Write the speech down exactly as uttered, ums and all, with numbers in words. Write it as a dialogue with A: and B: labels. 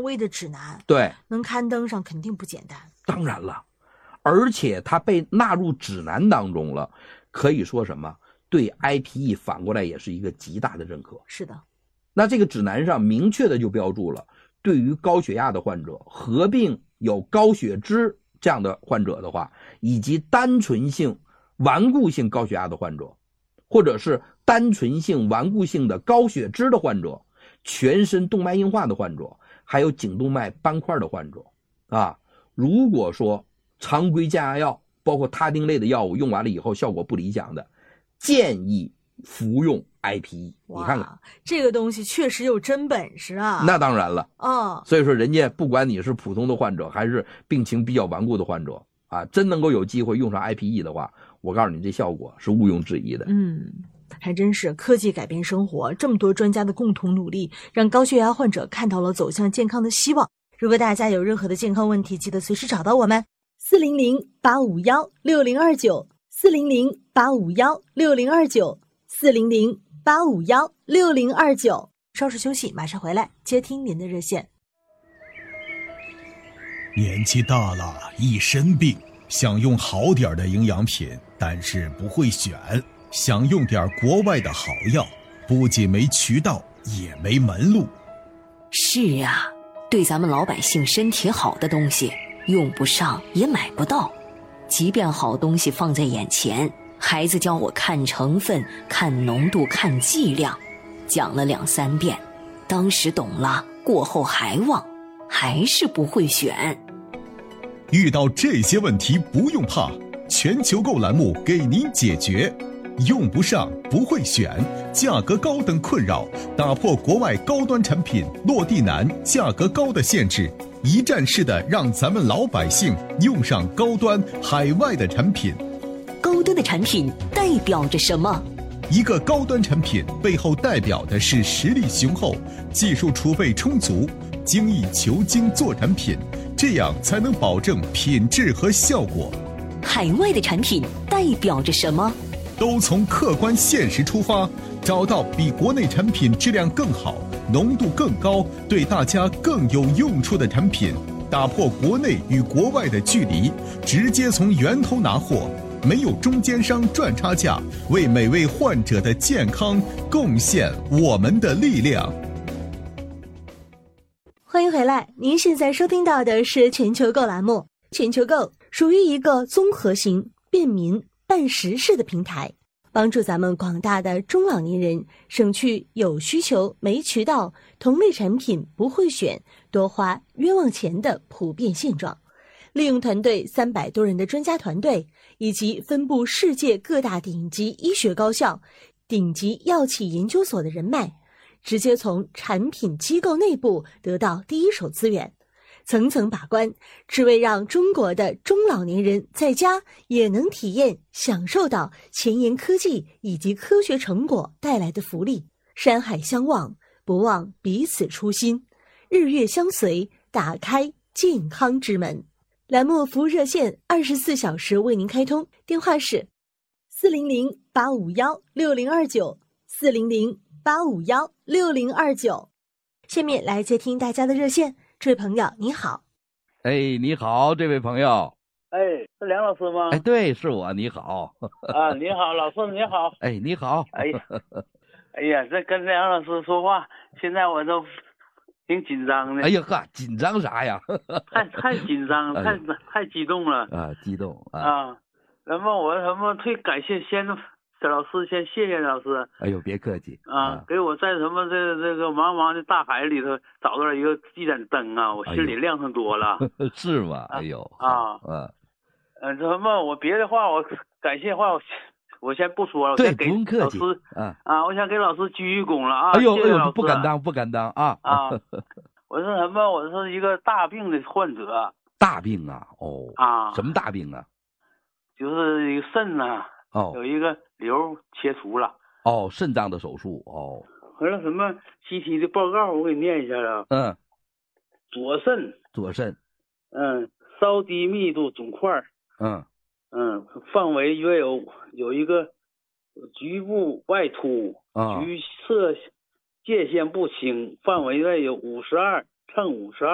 A: 威的指南，
B: 对，
A: 能刊登上肯定不简单。
B: 当然了，而且它被纳入指南当中了，可以说什么？对 I P E 反过来也是一个极大的认可。
A: 是的，
B: 那这个指南上明确的就标注了，对于高血压的患者，合并有高血脂这样的患者的话，以及单纯性顽固性高血压的患者，或者是单纯性顽固性的高血脂的患者，全身动脉硬化的患者，还有颈动脉斑块的患者啊，如果说常规降压药包括他汀类的药物用完了以后效果不理想的，建议服用 I P E。 你看看
A: 这个东西确实有真本事啊。
B: 那当然了，
A: 哦，
B: 所以说人家不管你是普通的患者还是病情比较顽固的患者啊，真能够有机会用上 I P E 的话，我告诉你这效果是毋庸置疑的。
A: 嗯，还真是科技改变生活，这么多专家的共同努力，让高血压患者看到了走向健康的希望。如果大家有任何的健康问题，记得随时找到我们四零零八五幺六零二九 四零零八五幺六零二九 四零零八五幺六零二九。稍事休息，马上回来接听您的热线。
C: 年纪大了，一身病，想用好点的营养品，但是不会选，想用点国外的好药，不仅没渠道，也没门路。
D: 是啊，对咱们老百姓身体好的东西，用不上也买不到。即便好东西放在眼前，孩子教我看成分、看浓度、看剂量，讲了两三遍，当时懂了，过后还忘，还是不会选。
C: 遇到这些问题不用怕，全球购栏目给您解决。用不上不会选，价格高等困扰，打破国外高端产品落地难、价格高的限制，一站式的让咱们老百姓用上高端海外的产品。
D: 高端的产品代表着什么？
C: 一个高端产品背后代表的是实力雄厚、技术储备充足、精益求精做产品，这样才能保证品质和效果。
D: 海外的产品代表着什么？
C: 都从客观现实出发，找到比国内产品质量更好、浓度更高、对大家更有用处的产品，打破国内与国外的距离，直接从源头拿货，没有中间商赚差价，为每位患者的健康贡献我们的力量。
A: 欢迎回来，您现在收听到的是全球购栏目。全球购属于一个综合型、便民、办实事的平台，帮助咱们广大的中老年人省去有需求没渠道、同类产品不会选、多花冤枉钱的普遍现状。利用团队三百多人的专家团队，以及分布世界各大顶级医学高校、顶级药企研究所的人脉，直接从产品机构内部得到第一手资源，层层把关，只为让中国的中老年人在家也能体验享受到前沿科技以及科学成果带来的福利。山海相望，不忘彼此初心，日月相随，打开健康之门。栏目服务热线二十四小时为您开通，电话是四零零八五幺六零二九 四零零八五幺六零二九。下面来接听大家的热线。这位朋友你好。
B: 哎，你好，这位朋友。
E: 哎，是梁老师吗？
B: 哎，对，是我。你好。
E: 啊，你好，老师你好。
B: 哎，你好。
E: 哎呀，哎呀，这跟梁老师说话，现在我都挺紧张的。
B: 哎呀呵，紧张啥呀？
E: 太太紧张，太、哎、太激动了
B: 啊！激动啊！
E: 啊，那么我什么最感谢先老师，先谢谢老师。
B: 哎呦，别客气
E: 啊！啊给我在什么这这个茫茫的大海里头找到了一个一盏灯啊，我心里亮上多了。
B: 哎、是吗？哎呦
E: 啊！
B: 啊！
E: 呃，什么？我别的话，我感谢话我。我先不说了，我先给老师
B: 啊
E: 啊，我想给老师鞠一躬了啊！
B: 哎呦，
E: 谢谢老师，
B: 不敢当，不敢当啊
E: 啊！我是什么？我是一个大病的患者。
B: 大病啊？哦
E: 啊！
B: 什么大病啊？
E: 就是一个肾呐、啊，
B: 哦，
E: 有一个瘤切除了。
B: 哦，肾脏的手术哦。
E: 完了什么 C T 的报告，我给你念一下啊。
B: 嗯。
E: 左肾。
B: 左肾。
E: 嗯，稍低密度肿块。
B: 嗯。
E: 嗯，范围约有有一个局部外凸，
B: 啊、
E: 局侧界限不清，范围约有五十二乘五十二。